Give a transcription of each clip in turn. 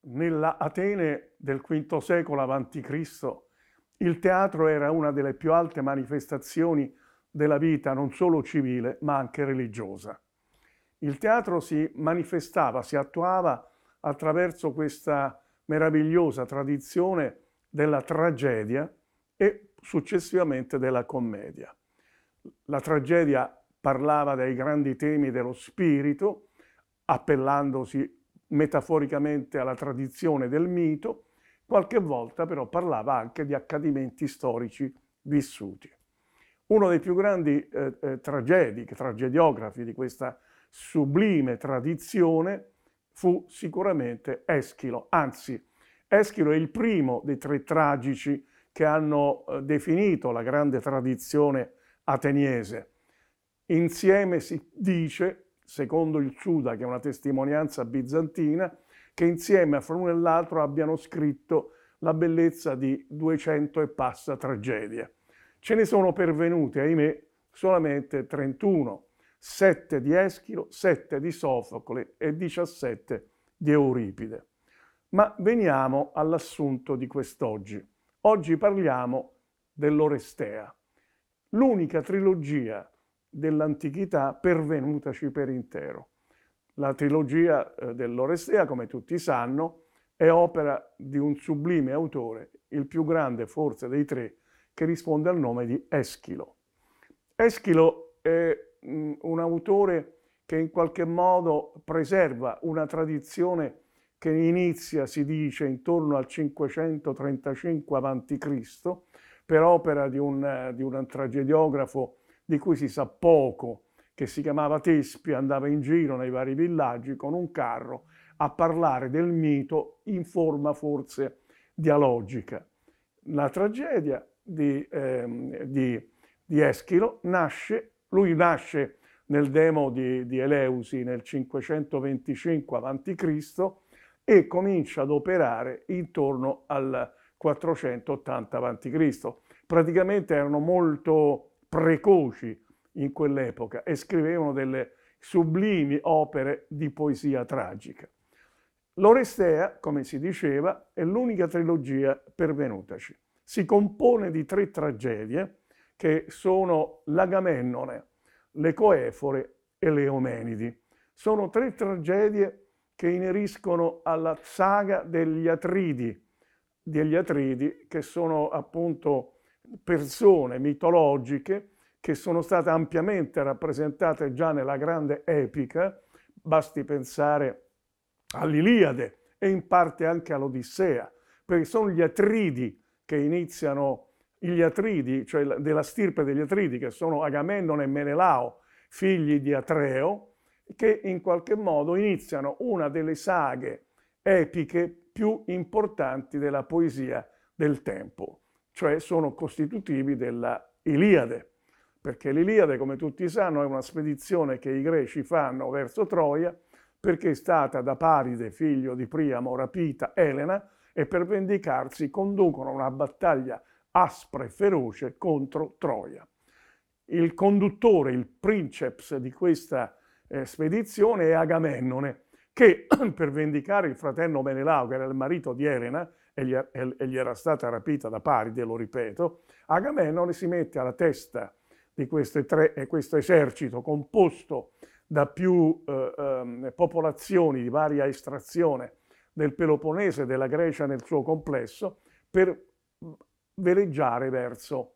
Nella Atene del V secolo a.C. il teatro era una delle più alte manifestazioni della vita non solo civile ma anche religiosa. Il teatro si manifestava, si attuava attraverso questa meravigliosa tradizione della tragedia e successivamente della commedia. La tragedia parlava dei grandi temi dello spirito, appellandosi metaforicamente alla tradizione del mito, qualche volta però parlava anche di accadimenti storici vissuti. Uno dei più grandi tragediografi di questa sublime tradizione fu sicuramente Eschilo, anzi Eschilo è il primo dei tre tragici che hanno definito la grande tradizione ateniese. Insieme si dice, secondo il Ciuda, che è una testimonianza bizantina, che insieme fra l'uno e l'altro abbiano scritto la bellezza di 200 e passa tragedie. Ce ne sono pervenute, ahimè, solamente 31, 7 di Eschilo, 7 di Sofocle e 17 di Euripide. Ma veniamo all'assunto di quest'oggi. Oggi parliamo dell'Orestea, l'unica trilogia dell'antichità pervenutaci per intero. La trilogia dell'Orestea, come tutti sanno, è opera di un sublime autore, il più grande forse dei tre, che risponde al nome di Eschilo. Eschilo è un autore che in qualche modo preserva una tradizione che inizia, si dice, intorno al 535 a.C., per opera di un tragediografo di cui si sa poco, che si chiamava Tespia, andava in giro nei vari villaggi con un carro a parlare del mito in forma forse dialogica. La tragedia di Eschilo lui nasce nel demo di Eleusi nel 525 a.C. e comincia ad operare intorno al 480 a.C. Praticamente erano molto precoci in quell'epoca e scrivevano delle sublimi opere di poesia tragica. L'Orestea, come si diceva, è l'unica trilogia pervenutaci. Si compone di tre tragedie che sono l'Agamennone, le Coefore e le Eumenidi. Sono tre tragedie che ineriscono alla saga degli Atridi, che sono appunto persone mitologiche che sono state ampiamente rappresentate già nella grande epica, basti pensare all'Iliade e in parte anche all'Odissea, perché sono gli Atridi che iniziano, gli Atridi, cioè della stirpe degli Atridi, che sono Agamennone e Menelao, figli di Atreo, che in qualche modo iniziano una delle saghe epiche più importanti della poesia del tempo, cioè sono costitutivi della Iliade, perché l'Iliade, come tutti sanno, è una spedizione che i greci fanno verso Troia perché è stata da Paride, figlio di Priamo, rapita Elena e per vendicarsi conducono una battaglia aspra e feroce contro Troia. Il conduttore, il princeps di questa spedizione è Agamennone, che per vendicare il fratello Menelao, che era il marito di Elena, e gli era stata rapita da Paride, lo ripeto, Agamennone si mette alla testa di questo esercito composto da più popolazioni di varia estrazione del Peloponnese e della Grecia nel suo complesso per veleggiare verso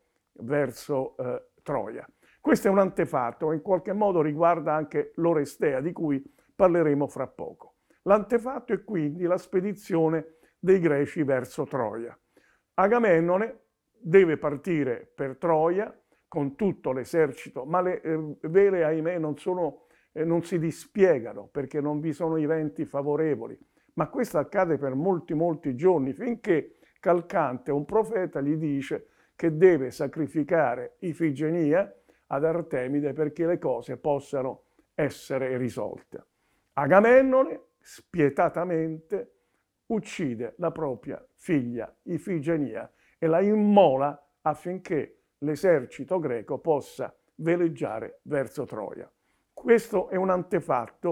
Troia. Questo è un antefatto che in qualche modo riguarda anche l'Orestea, di cui parleremo fra poco. L'antefatto è quindi la spedizione dei greci verso Troia. Agamennone deve partire per Troia con tutto l'esercito, ma le vele, ahimè, non si dispiegano perché non vi sono i venti favorevoli. Ma questo accade per molti giorni, finché Calcante, un profeta, gli dice che deve sacrificare Ifigenia ad Artemide perché le cose possano essere risolte. Agamennone, spietatamente, uccide la propria figlia Ifigenia e la immola affinché l'esercito greco possa veleggiare verso Troia. Questo è un antefatto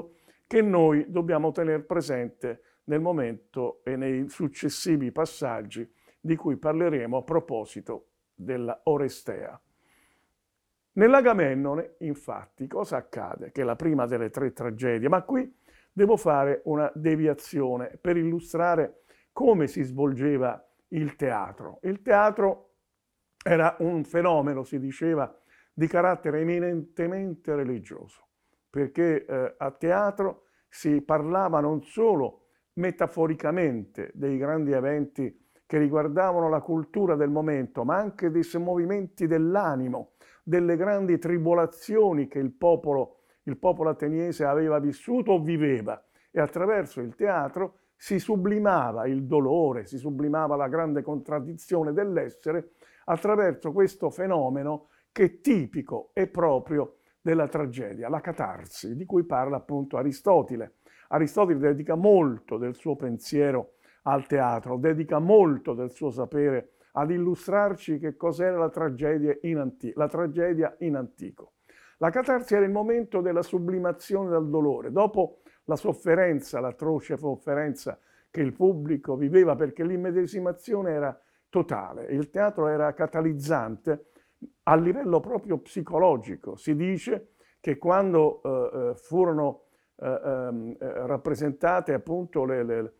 che noi dobbiamo tenere presente nel momento e nei successivi passaggi di cui parleremo a proposito della Orestea. Nell'Agamennone, infatti, cosa accade? Che è la prima delle tre tragedie, ma qui devo fare una deviazione per illustrare come si svolgeva il teatro. Il teatro era un fenomeno, si diceva, di carattere eminentemente religioso, perché a teatro si parlava non solo metaforicamente dei grandi eventi che riguardavano la cultura del momento, ma anche dei movimenti dell'animo, delle grandi tribolazioni che il popolo ateniese aveva vissuto o viveva, e attraverso il teatro si sublimava il dolore, si sublimava la grande contraddizione dell'essere attraverso questo fenomeno che è tipico e proprio della tragedia, la catarsi, di cui parla appunto Aristotele. Aristotele dedica molto del suo pensiero al teatro, dedica molto del suo sapere ad illustrarci che cos'era la tragedia in antico. La catarsi era il momento della sublimazione dal dolore, dopo la sofferenza, l'atroce sofferenza che il pubblico viveva, perché l'immedesimazione era totale. Il teatro era catalizzante a livello proprio psicologico. Si dice che quando furono rappresentate appunto le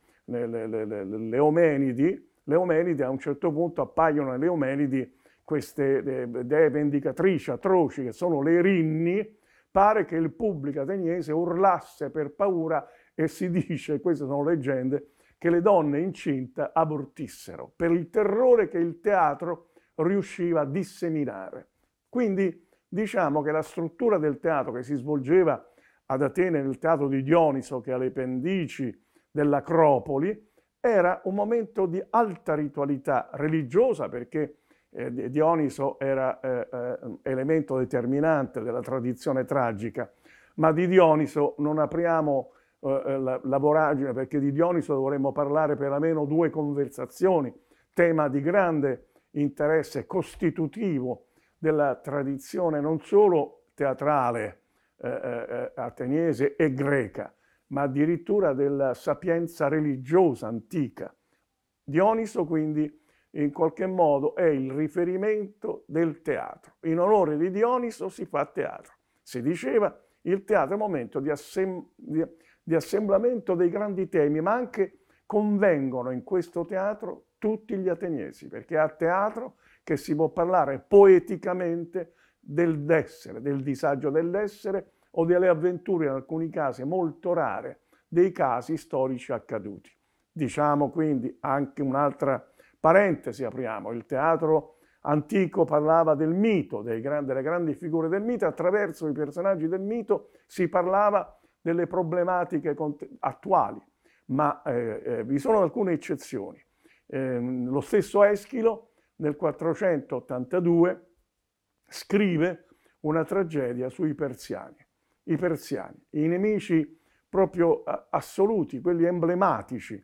Omenidi, a un certo punto appaiono nelle Omenidi queste dee vendicatrici atroci che sono le Erinni. Pare che il pubblico ateniese urlasse per paura, e si dice, queste sono leggende, che le donne incinta abortissero per il terrore che il teatro riusciva a disseminare. Quindi diciamo che la struttura del teatro che si svolgeva ad Atene, nel teatro di Dioniso, che è alle pendici dell'Acropoli, era un momento di alta ritualità religiosa, perché Dioniso era elemento determinante della tradizione tragica, ma di Dioniso non apriamo la voragine, perché di Dioniso dovremmo parlare per almeno 2 conversazioni, tema di grande interesse costitutivo della tradizione non solo teatrale ateniese e greca, ma addirittura della sapienza religiosa antica. Dioniso quindi in qualche modo è il riferimento del teatro. In onore di Dioniso si fa teatro. Si diceva il teatro è un momento di assemblamento dei grandi temi, ma anche convengono in questo teatro tutti gli ateniesi, perché è a teatro che si può parlare poeticamente dell'essere, del disagio dell'essere o delle avventure, in alcuni casi molto rare, dei casi storici accaduti. Diciamo quindi anche un'altra parentesi, apriamo, il teatro antico parlava del mito, delle grandi figure del mito, attraverso i personaggi del mito si parlava delle problematiche attuali, ma vi sono alcune eccezioni. Lo stesso Eschilo nel 482 scrive una tragedia sui persiani. I persiani, i nemici proprio assoluti, quelli emblematici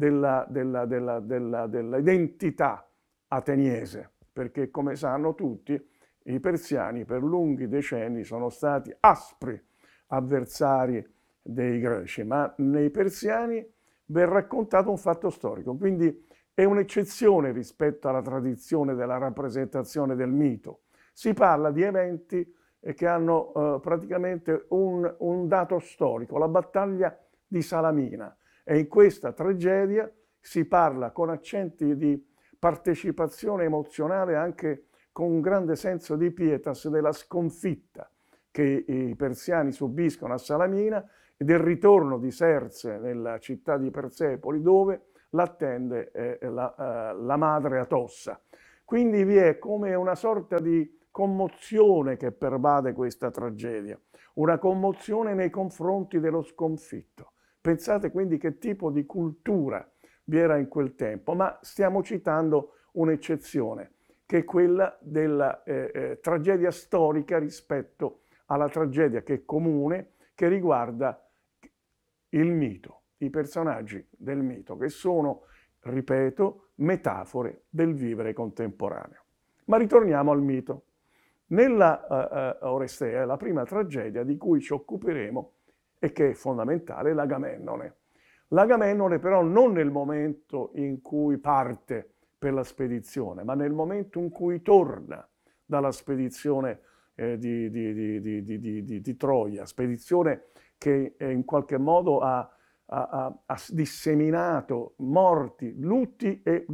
dell'identità ateniese, perché come sanno tutti i persiani per lunghi decenni sono stati aspri avversari dei greci, ma nei persiani v'è raccontato un fatto storico, quindi è un'eccezione rispetto alla tradizione della rappresentazione del mito. Si parla di eventi che hanno praticamente un dato storico, la battaglia di Salamina, e in questa tragedia si parla con accenti di partecipazione emozionale, anche con un grande senso di pietas, della sconfitta che i persiani subiscono a Salamina e del ritorno di Serse nella città di Persepoli, dove l'attende la madre Atossa. Quindi vi è come una sorta di commozione che pervade questa tragedia, una commozione nei confronti dello sconfitto. Pensate quindi che tipo di cultura vi era in quel tempo, ma stiamo citando un'eccezione, che è quella della tragedia storica rispetto alla tragedia che è comune, che riguarda il mito, i personaggi del mito, che sono, ripeto, metafore del vivere contemporaneo. Ma ritorniamo al mito. Nella Orestea, la prima tragedia di cui ci occuperemo e che è fondamentale, l'Agamennone. L'Agamennone però non nel momento in cui parte per la spedizione, ma nel momento in cui torna dalla spedizione di Troia, spedizione che in qualche modo ha disseminato morti, lutti e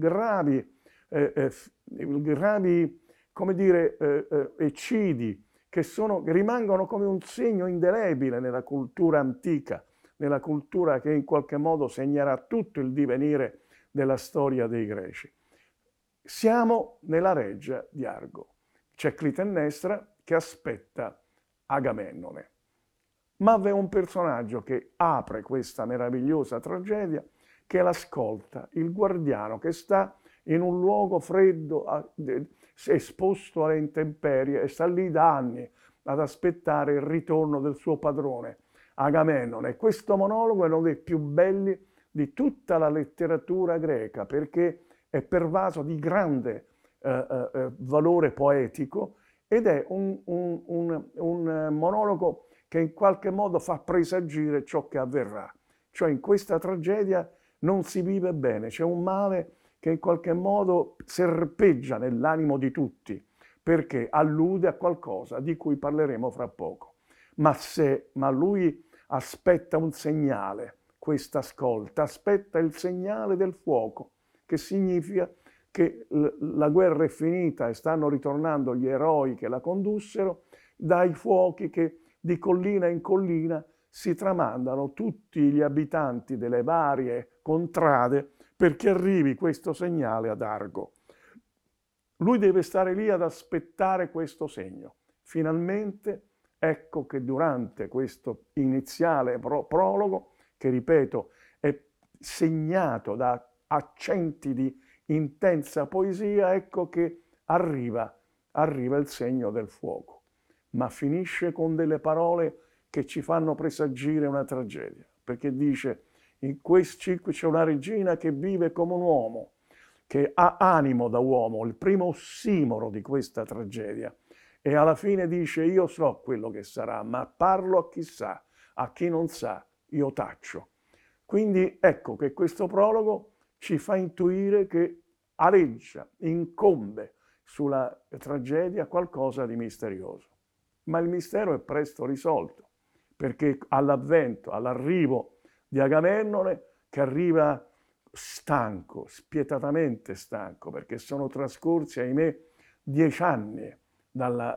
gravi come dire, eccidi che rimangono come un segno indelebile nella cultura antica, nella cultura che in qualche modo segnerà tutto il divenire della storia dei Greci. Siamo nella reggia di Argo. C'è Clitennestra che aspetta Agamennone. Ma v'è un personaggio che apre questa meravigliosa tragedia, che l'ascolta, il guardiano che sta in un luogo freddo, esposto alle intemperie, e sta lì da anni ad aspettare il ritorno del suo padrone, Agamennone. Questo monologo è uno dei più belli di tutta la letteratura greca, perché è pervaso di grande valore poetico ed è un monologo che in qualche modo fa presagire ciò che avverrà. Cioè in questa tragedia non si vive bene, c'è un male che in qualche modo serpeggia nell'animo di tutti, perché allude a qualcosa di cui parleremo fra poco. Ma lui aspetta un segnale, questa ascolta, aspetta il segnale del fuoco, che significa che la guerra è finita e stanno ritornando gli eroi che la condussero, dai fuochi che di collina in collina si tramandano tutti gli abitanti delle varie contrade perché arrivi questo segnale ad Argo. Lui deve stare lì ad aspettare questo segno. Finalmente, ecco che durante questo iniziale prologo, che ripeto è segnato da accenti di intensa poesia, ecco che arriva il segno del fuoco. Ma finisce con delle parole che ci fanno presagire una tragedia, perché dice: in questo c'è una regina che vive come un uomo, che ha animo da uomo, il primo ossimoro di questa tragedia, e alla fine dice: io so quello che sarà, ma parlo a chi sa, a chi non sa io taccio. Quindi ecco che questo prologo ci fa intuire che aleggia, incombe sulla tragedia qualcosa di misterioso. Ma il mistero è presto risolto, perché all'avvento, all'arrivo di Agamennone, che arriva stanco, spietatamente stanco, perché sono trascorsi, ahimè, 10 anni dalla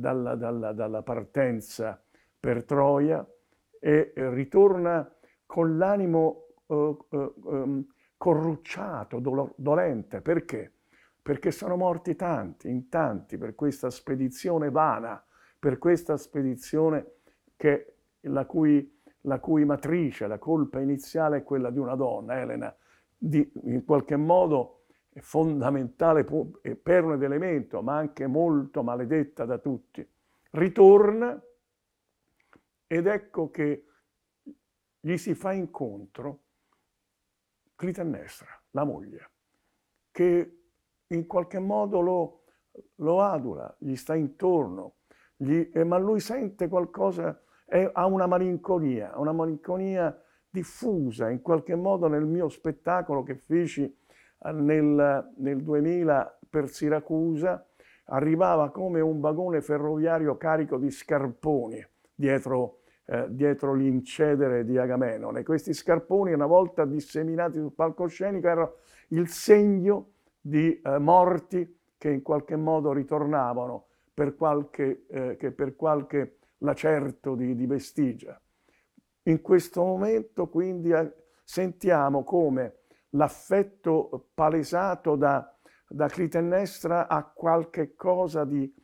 partenza per Troia, e ritorna con l'animo corrucciato, dolente. Perché? Perché sono morti tanti, in tanti, per questa spedizione vana, per questa spedizione la cui matrice, la colpa iniziale è quella di una donna, Elena, in qualche modo fondamentale, perno ed elemento, ma anche molto maledetta da tutti. Ritorna ed ecco che gli si fa incontro Clitennestra, la moglie, che in qualche modo lo adula, gli sta intorno, ma lui sente qualcosa, ha una malinconia diffusa in qualche modo nel mio spettacolo che feci nel 2000 per Siracusa. Arrivava come un vagone ferroviario carico di scarponi dietro l'incedere di Agamennone. Questi scarponi, una volta disseminati sul palcoscenico, erano il segno di morti che in qualche modo ritornavano per qualche lacerto di vestigia. In questo momento quindi sentiamo come l'affetto palesato da Clitennestra ha qualche cosa di